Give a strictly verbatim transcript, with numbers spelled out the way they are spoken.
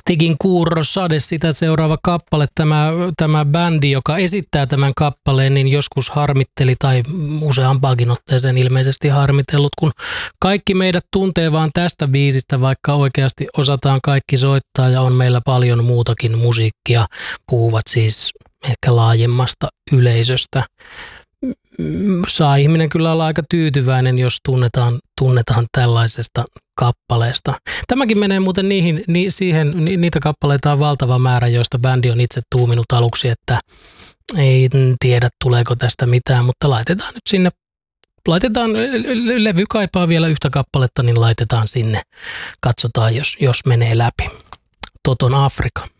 Tigin Kuurro Sade, sitä seuraava kappale. Tämä, tämä bändi, joka esittää tämän kappaleen, niin joskus harmitteli tai useampaakin otteeseen ilmeisesti harmitellut, kun kaikki meidät tuntee vaan tästä biisistä, vaikka oikeasti osataan kaikki soittaa ja on meillä paljon muutakin musiikkia. Puhuvat siis ehkä laajemmasta yleisöstä. Saa ihminen kyllä olla aika tyytyväinen, jos tunnetaan, tunnetaan tällaisesta kappaleesta. Tämäkin menee muuten niihin, ni, siihen, ni, niitä kappaleita on valtava määrä, joista bändi on itse tuuminut aluksi, että ei tiedä tuleeko tästä mitään, mutta laitetaan nyt sinne, laitetaan, levy kaipaa vielä yhtä kappaletta, niin laitetaan sinne. Katsotaan, jos, jos menee läpi. Toton Afrika.